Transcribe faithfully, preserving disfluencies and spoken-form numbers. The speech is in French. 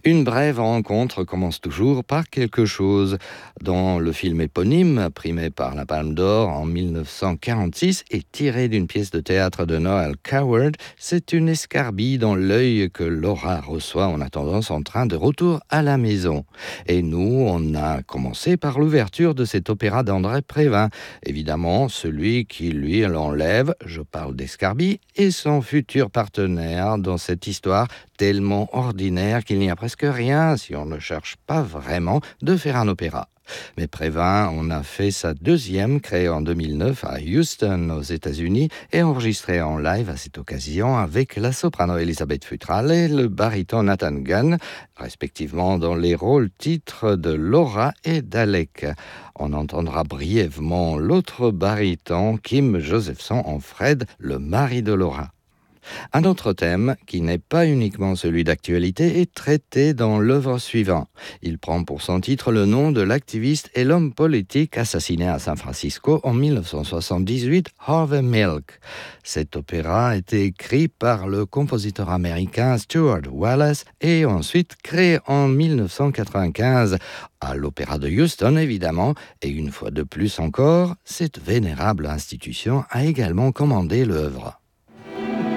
Une brève rencontre commence toujours par quelque chose. Dans le film éponyme, primé par la Palme d'Or en mille neuf cent quarante-six et tiré d'une pièce de théâtre de Noel Coward, c'est une escarbille dans l'œil que Laura reçoit en attendant son train de retour à la maison. Et nous, on a commencé par l'ouverture de cet opéra d'André Prévin. Évidemment, celui qui lui l'enlève, je parle d'escarbille, et son futur partenaire dans cette histoire tellement ordinaire qu'il n'y a presque rien, si on ne cherche pas vraiment, de faire un opéra. Mais Prévin en a fait sa deuxième, créée en deux mille neuf à Houston, aux États-Unis, et enregistrée en live à cette occasion avec la soprano Elisabeth Futrell et le baryton Nathan Gunn, respectivement dans les rôles titres de Laura et d'Alec. On entendra brièvement l'autre baryton, Kim Josephson, en Fred, le mari de Laura. Un autre thème, qui n'est pas uniquement celui d'actualité, est traité dans l'œuvre suivante. Il prend pour son titre le nom de l'activiste et l'homme politique assassiné à San Francisco en mille neuf cent soixante-dix-huit, Harvey Milk. Cet opéra a été écrit par le compositeur américain Stuart Wallace et ensuite créé en mille neuf cent quatre-vingt-quinze à l'Opéra de Houston, évidemment, et une fois de plus encore, cette vénérable institution a également commandé l'œuvre.